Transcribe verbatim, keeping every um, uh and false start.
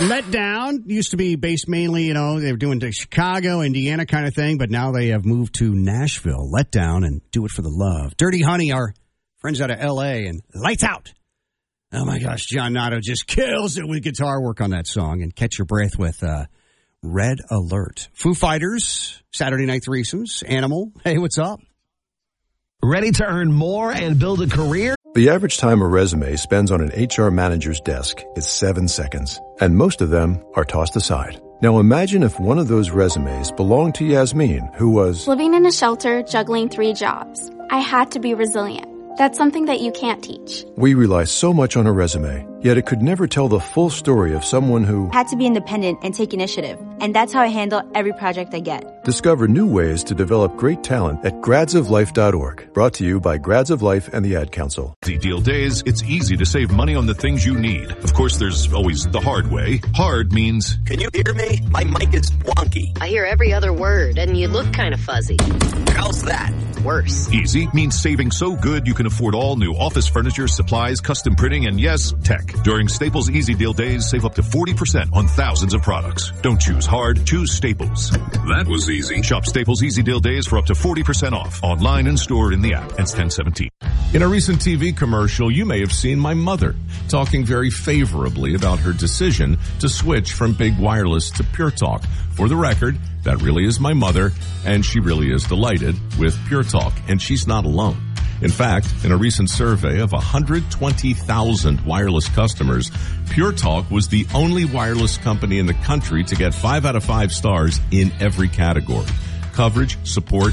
Let Down used to be based mainly, you know, they were doing the Chicago, Indiana kind of thing, but now they have moved to Nashville. Let Down and Do It for the Love. Dirty Honey, our friends out of L A, and Lights Out. Oh my gosh, John Nato just kills it with guitar work on that song. And Catch Your Breath with uh, Red Alert. Foo Fighters, Saturday Night Threesomes, Animal. Hey, what's up? Ready to earn more and build a career? The average time a resume spends on an H R manager's desk is seven seconds, and most of them are tossed aside. Now imagine if one of those resumes belonged to Yasmin, who was living in a shelter, juggling three jobs. I had to be resilient. That's something that you can't teach. We rely so much on a resume, yet it could never tell the full story of someone who had to be independent and take initiative. And that's how I handle every project I get. Discover new ways to develop great talent at grads of life dot org. Brought to you by Grads of Life and the Ad Council. Easy Deal Days, it's easy to save money on the things you need. Of course, there's always the hard way. Hard means, can you hear me? My mic is wonky. I hear every other word, and you look kind of fuzzy. How's that? Worse. Easy means saving so good you can afford all new office furniture, supplies, custom printing, and yes, tech. During Staples Easy Deal Days, save up to forty percent on thousands of products. Don't choose hard, choose Staples. That was easy. Shop Staples Easy Deal Days for up to forty percent off. Online and stored in the app. Ends ten seventeen. In a recent T V commercial, you may have seen my mother talking very favorably about her decision to switch from Big Wireless to Pure Talk. For the record, that really is my mother, and she really is delighted with Pure Talk, and she's not alone. In fact, in a recent survey of one hundred twenty thousand wireless customers, Pure Talk was the only wireless company in the country to get five out of five stars in every category: coverage, support,